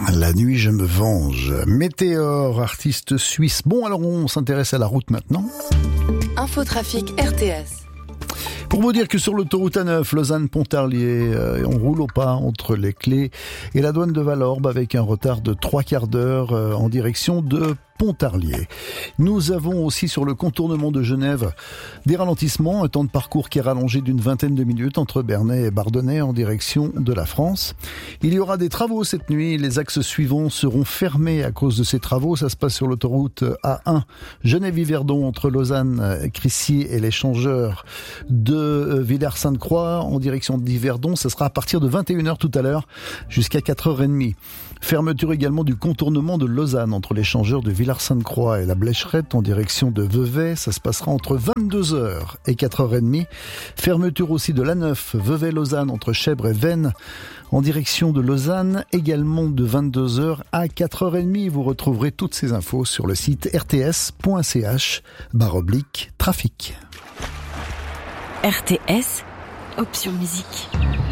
La nuit, je me venge. Météor, artiste suisse. Bon, alors on s'intéresse à la route maintenant. Infotrafic RTS. Pour vous dire que sur l'autoroute A9, Lausanne-Pontarlier, on roule au pas entre les Clés et la douane de Valorbe avec un retard de 3/4 d'heure en direction de Pontarlier. Nous avons aussi sur le contournement de Genève des ralentissements, un temps de parcours qui est rallongé d'une vingtaine de minutes entre Bernay et Bardonnay en direction de la France. Il y aura des travaux cette nuit, les axes suivants seront fermés à cause de ces travaux. Ça se passe sur l'autoroute A1 Genève-Yverdon entre Lausanne, Crissier et l'échangeur de Villers-Sainte-Croix en direction d'Yverdon. Ça sera à partir de 21h tout à l'heure jusqu'à 4h30. Fermeture également du contournement de Lausanne entre l'échangeur de Villers-Sainte-Croix et la Blécherette en direction de Vevey. Ça se passera entre 22h et 4h30. Fermeture aussi de l'A9 Vevey-Lausanne entre Chèvres et Veynes en direction de Lausanne, également de 22h à 4h30. Vous retrouverez toutes ces infos sur le site rts.ch/trafic. RTS, option musique.